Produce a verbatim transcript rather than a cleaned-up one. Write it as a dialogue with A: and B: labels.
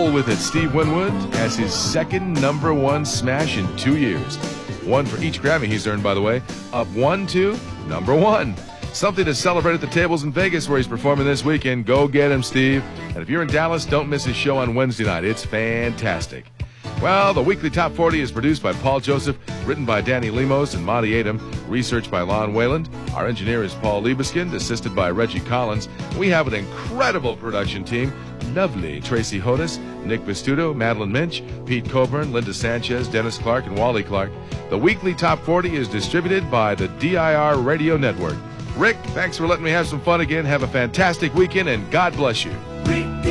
A: roll with it. Steve Winwood has his second number one smash in two years. One for each Grammy he's earned, by the way. Up one to number one. Something to celebrate at the tables in Vegas where he's performing this weekend. Go get him, Steve. And if you're in Dallas, don't miss his show on Wednesday night. It's fantastic. Well, the weekly Top forty is produced by Paul Joseph, written by Danny Lemos and Monty Adam, researched by Lon Wayland. Our engineer is Paul Liebeskind, assisted by Reggie Collins. We have an incredible production team. Lovely Tracy Hodis, Nick Vistudo, Madeline Minch, Pete Coburn, Linda Sanchez, Dennis Clark, and Wally Clark. The weekly Top forty is distributed by the D I R Radio Network. Rick, thanks for letting me have some fun again. Have a fantastic weekend, and God bless you.